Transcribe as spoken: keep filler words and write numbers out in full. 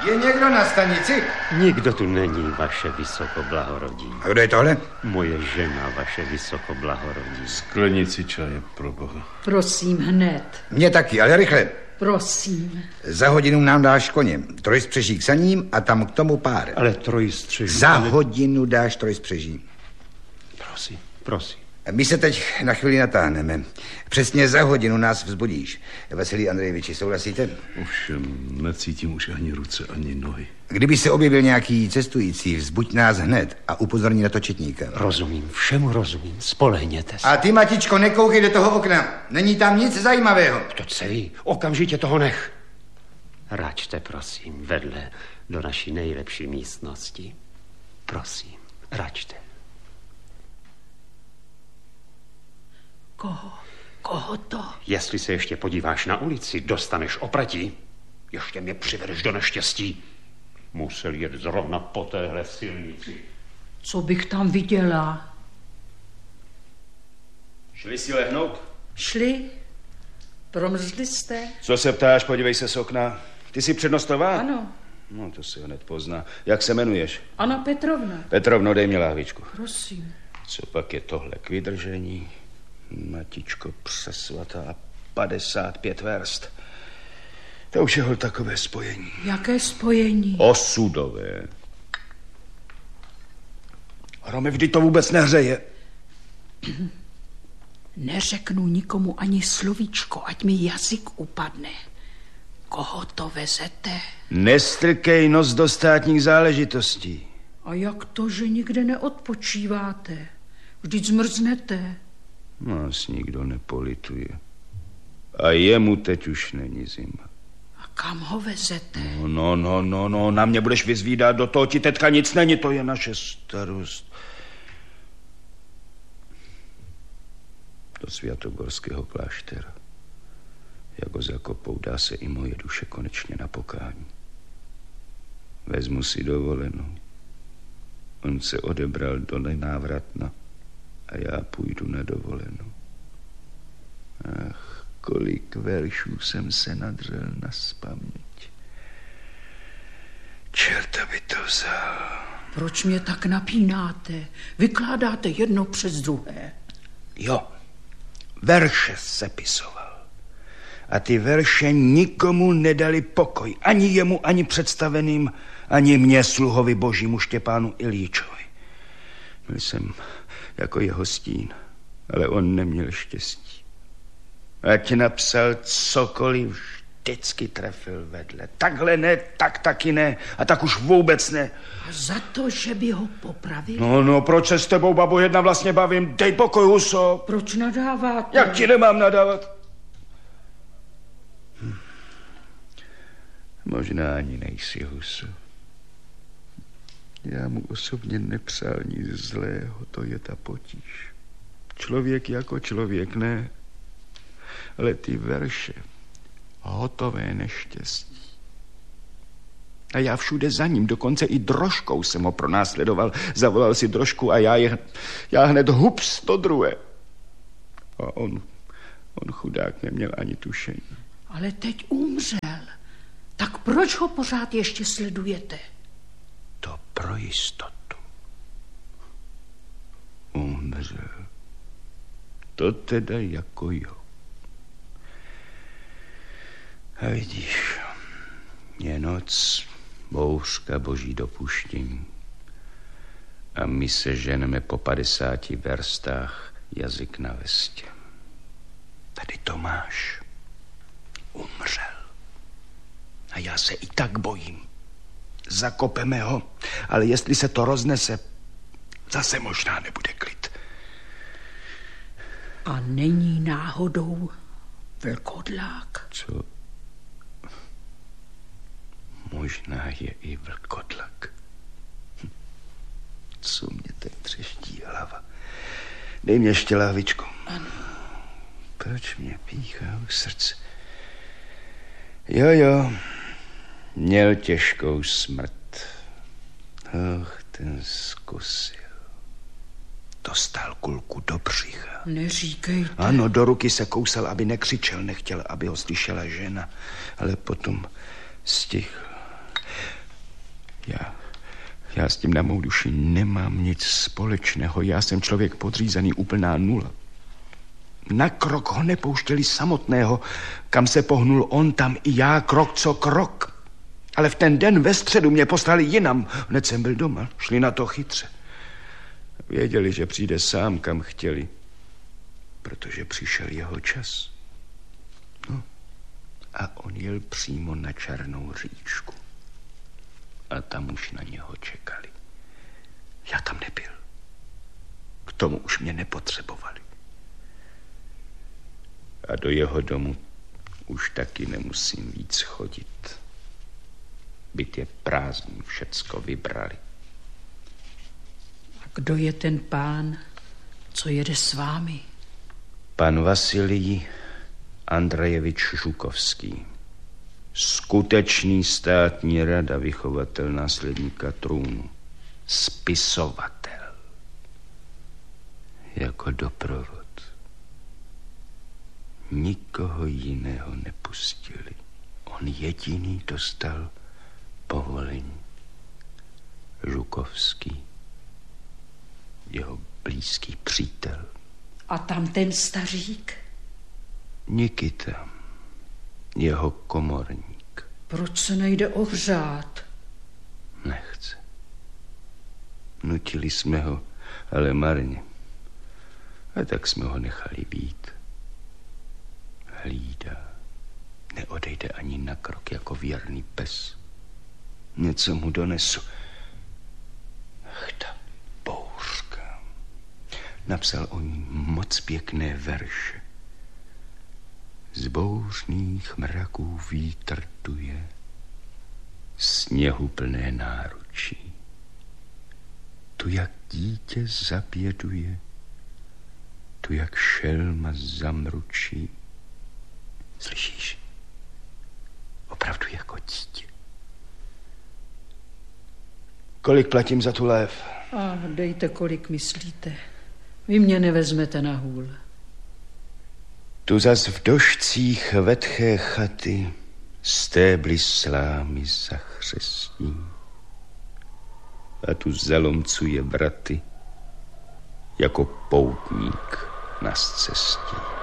Je někdo na stanici? Nikdo tu není, vaše vysokoblahorodí. A kdo je tohle? Moje žena, vaše vysokoblahorodí. Sklenici čaje, pro boha. Prosím, hned. Mně taky, ale rychle. Prosím. Za hodinu nám dáš koně. Trojspřeží k saním a tam k tomu pár. Ale trojstřeží... Za ale... hodinu dáš trojspřeží. Prosím, prosím. My se teď na chvíli natáhneme. Přesně za hodinu nás vzbudíš. Vasilij Andrejeviči, souhlasíte? Ovšem, necítím už ani ruce, ani nohy. Kdyby se objevil nějaký cestující, vzbuď nás hned a upozorni na to četníka. Rozumím, všemu rozumím, spolehněte se. A ty, Matičko, nekoukej do toho okna. Není tam nic zajímavého. To celý, okamžitě toho nech. Račte, prosím, vedle do naší nejlepší místnosti. Prosím, račte. Koho? Koho to? Jestli se ještě podíváš na ulici, dostaneš opratí. Ještě mě přivedeš do neštěstí. Musel jet zrovna po téhle silnici. Co bych tam viděla? Šli si lehnout? Šli? Promrzli jste? Co se ptáš, podívej se z okna. Ty jsi přednostová? Ano. No, to se hned pozná. Jak se jmenuješ? Anna Petrovna. Petrovno, dej mi lahvičku. Prosím. Co pak je tohle k vydržení? Matičko přesvatá, padesát pět verst. To už je hol takové spojení. Jaké spojení? Osudové. Hrome, vždy to vůbec nehřeje. Neřeknu nikomu ani slovíčko, ať mi jazyk upadne. Koho to vezete? Nestrkej nos do státních záležitostí. A jak to, že nikde neodpočíváte? Vždyť zmrznete. Nás nikdo nepolituje. A jemu teď už není zima. A kam ho vezete? No, no, no, no, no, na mě budeš vyzvídat, do toho ti teďka nic není, to je naše starost. Do Svatogorského kláštera. Jak ho zakopou, dá se i moje duše konečně na pokání. Vezmu si dovolenou. On se odebral do nenávratna a já půjdu na dovolenou. Ach, kolik veršů jsem se nadřel na spaměť. Čerta by to vzal. Proč mě tak napínáte? Vykládáte jedno přes druhé. Jo, verše sepisoval. A ty verše nikomu nedali pokoj. Ani jemu, ani představeným, ani mně, sluhovi božímu Štěpánu Ilíčovi. Byl jsem jako jeho stín, ale on neměl štěstí. Ať napsal cokoliv, vždycky trefil vedle. Takhle ne, tak taky ne, a tak už vůbec ne. A za to, že by ho popravil? No, no, proč se s tebou, babo, jedna vlastně bavím? Dej pokoj, huso. Proč nadáváte? Jak ti nemám nadávat? Hm. Možná ani nejsi, huso. Já mu osobně nepřál nic zlého, to je ta potíž. Člověk jako člověk, ne. Ale ty verše, hotové neštěstí. A já všude za ním, dokonce i drožkou jsem ho pronásledoval. Zavolal si drožku a já je, já hned hups to druhé. A on, on chudák neměl ani tušení. Ale teď umřel. Tak proč ho pořád ještě sledujete? To pro jistotu. Umřel. To teda jako jo. A vidíš, je noc, bouřka, boží dopuštění. A my se ženeme po padesáti verstách, jazyk na vestě. Tady Tomáš umřel. A já se i tak bojím. Zakopeme ho, ale jestli se to roznese, zase možná nebude klid. A není náhodou vlkodlák? Co? Možná je i vlkodlak. Co mě teď třeští hlava. Dej mě ještě lahvičku. Ano. Proč mě píchá u srdce? Jo, jo. Měl těžkou smrt. Och, ten zkusil. Dostal kulku do břicha. Neříkejte. Ano, do ruky se kousal, aby nekřičel. Nechtěl, aby ho slyšela žena. Ale potom stichl. Já, já s tím na mou duši nemám nic společného. Já jsem člověk podřízený, úplná nula. Na krok ho nepouštěli samotného. Kam se pohnul on, tam i já, krok co krok. Ale v ten den ve středu mě poslali jinam. Hned jsem byl doma, šli na to chytře. Věděli, že přijde sám, kam chtěli, protože přišel jeho čas. No, a on jel přímo na Černou říčku. A tam už na něho čekali. Já tam nebyl. K tomu už mě nepotřebovali. A do jeho domu už taky nemusím víc chodit. Byt je prázdný, všecko vybrali. A kdo je ten pán, co jede s vámi? Pan Vasilij Andrejevič Žukovský. Skutečný státní rada, vychovatel následníka trůnu. Spisovatel. Jako doprovod. Nikoho jiného nepustili. On jediný dostal povolení. Žukovský. Jeho blízký přítel. A tam ten stařík? Nikita. Jeho komorník. Proč se nejde ohřát? Nechce. Nutili jsme ho, ale marně. A tak jsme ho nechali být. Hlídá. Neodejde ani na krok jako věrný pes. Něco mu donesu. Ach, ta bouřka. Napsal o ní moc pěkné verše. Z bouřných mraků vítr duje, sněhu plné náručí. Tu jak dítě zaběduje, tu jak šelma zamručí. Slyšíš? Opravdu jako dítě. Kolik platím za tu lév? A dejte, kolik myslíte. Vy mě nevezmete na hůl. Tu zas v došcích vetché chaty stébly slámy zachřestí. A tu zalomcuje vraty jako poutník na scestí.